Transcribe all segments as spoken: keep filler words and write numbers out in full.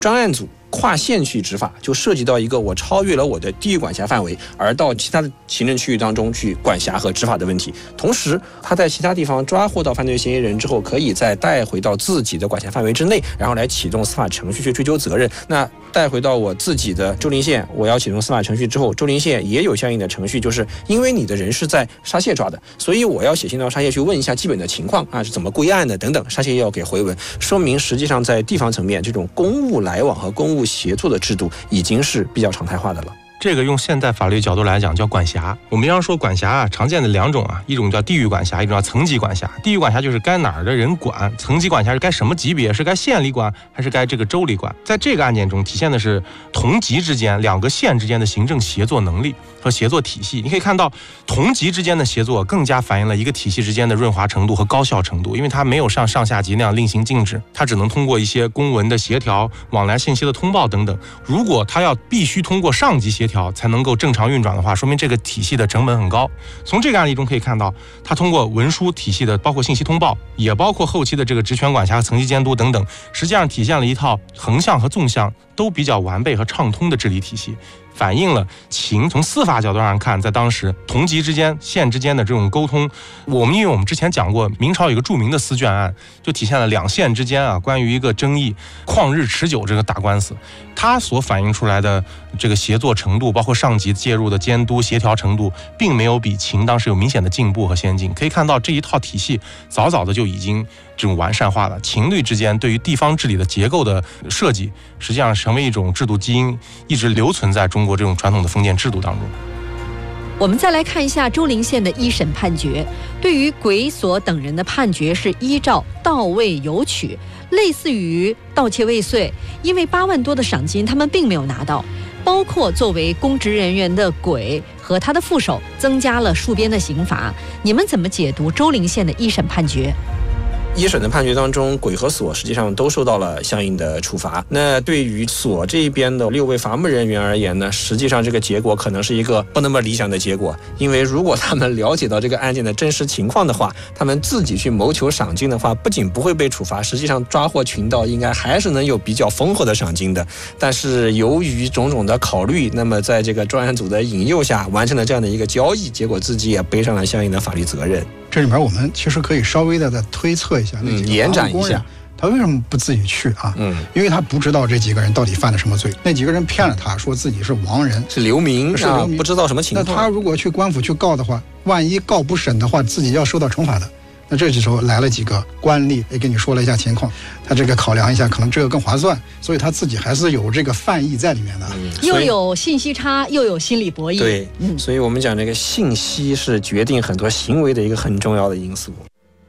专案组跨县去执法，就涉及到一个我超越了我的地域管辖范围，而到其他的行政区域当中去管辖和执法的问题。同时，他在其他地方抓获到犯罪嫌疑人之后，可以再带回到自己的管辖范围之内，然后来启动司法程序去追究责任。那带回到我自己的州陵县，我要启动司法程序之后，州陵县也有相应的程序，就是因为你的人是在沙蟹抓的，所以我要写信到沙蟹去问一下基本的情况啊，是怎么归案的等等，沙蟹要给回文，说明实际上在地方层面，这种公务来往和公务协作的制度已经是比较常态化的了。 这个用现代法律角度来讲叫管辖。我们要说管辖啊，常见的两种啊，一种叫地域管辖，一种叫层级管辖。地域管辖就是该哪儿的人管，层级管辖是该什么级别，是该县里管还是该这个州里管。在这个案件中体现的是同级之间两个县之间的行政协作能力和协作体系。你可以看到同级之间的协作更加反映了一个体系之间的润滑程度和高效程度，因为它没有像上下级那样另行禁止，它只能通过一些公文的协调、往来信息的通报等等。如果它要必须通过上级协调才能够正常运转的话，说明这个体系的成本很高。从这个案例中可以看到，它通过文书体系的包括信息通报，也包括后期的这个职权管辖和层级监督等等，实际上体现了一套横向和纵向都比较完备和畅通的治理体系，反映了秦从司法角度上看，在当时同级之间、县之间的这种沟通。我们因为我们之前讲过，明朝有一个著名的司卷案，就体现了两县之间啊关于一个争议旷日持久这个打官司，它所反映出来的这个协作程度，包括上级介入的监督协调程度，并没有比秦当时有明显的进步和先进。可以看到这一套体系早早的就已经这种完善化了。秦律之间对于地方治理的结构的设计，实际上成为一种制度基因，一直留存在中国这种传统的封建制度当中。 我们再来看一下州陵县的一审判决，对于鬼所等人的判决是依照到位有取，类似于盗窃未遂，因为八万多的赏金他们并没有拿到，包括作为公职人员的鬼和他的副手增加了数鞭的刑罚。你们怎么解读州陵县的一审判决？ 一审的判决当中，鬼和所实际上都受到了相应的处罚。那对于所这边的六位伐木人员而言呢，实际上这个结果可能是一个不那么理想的结果，因为如果他们了解到这个案件的真实情况的话，他们自己去谋求赏金的话，不仅不会被处罚，实际上抓获群盗应该还是能有比较丰厚的赏金的。但是由于种种的考虑，那么在这个专案组的引诱下，完成了这样的一个交易，结果自己也背上了相应的法律责任。 这里面我们其实可以稍微的再推测一下，那几个延展一下， 他为什么不自己去啊？ 嗯， 因为他不知道这几个人到底犯了什么罪。那几个人骗了他，说自己是亡人， 是流民， 是流民， 不知道什么情况。 那他如果去官府去告的话，万一告不审的话，自己要受到惩罚的。那这时候来了几个官吏，也跟你说了一下情况，他这个考量一下，可能这个更划算，所以他自己还是有这个犯意在里面的。 嗯、又有信息差，又有心理博弈。 对，嗯，所以我们讲这个信息是决定很多行为的一个很重要的因素。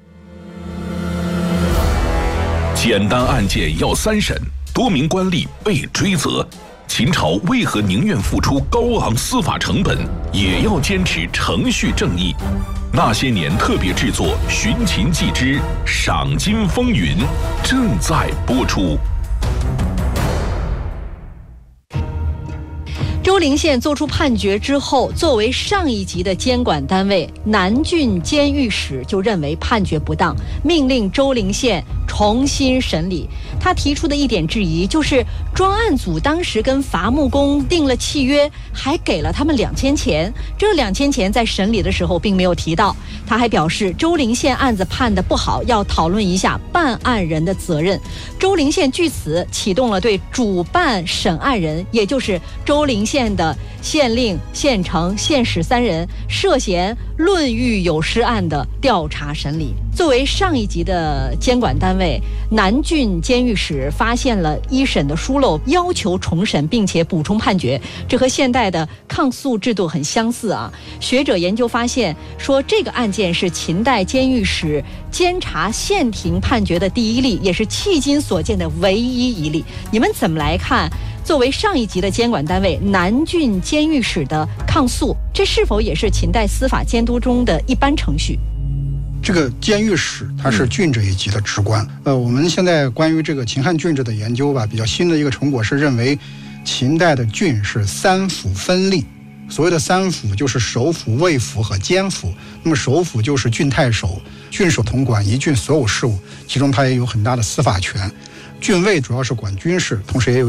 简单案件要三审，多名官吏被追责。秦朝为何宁愿付出高昂司法成本，也要坚持程序正义？那些年特别制作《寻秦记之赏金风云》正在播出。 州陵县作出判决之后，作为上一级的监管单位，南郡监狱使就认为判决不当，命令州陵县重新审理。他提出的一点质疑就是，专案组当时跟伐木工订了契约，还给了他们两千钱，这两千钱在审理的时候并没有提到。他还表示，州陵县案子判得不好，要讨论一下办案人的责任。州陵县据此启动了对主办审案人，也就是州陵县的县令、县城、县使三人涉嫌论狱有失案的调查审理。作为上一级的监管单位，南郡监狱使发现了一审的疏漏，要求重审并且补充判决，这和现代的抗诉制度很相似啊。学者研究发现说，这个案件是秦代监狱使监察县庭判决的第一例，也是迄今所见的唯一一例。你们怎么来看作为上一级的监管单位南郡监狱使的抗诉，这是否也是秦代司法监督中的一般程序？ 这个监狱使他是郡这一级的职官。呃，我们现在关于这个秦汉郡制的研究吧，比较新的一个成果是认为，秦代的郡是三府分立。所谓的三府就是首府、卫府和监府。那么首府就是郡太守，郡守统管一郡所有事务，其中他也有很大的司法权。郡尉主要是管军事，同时也有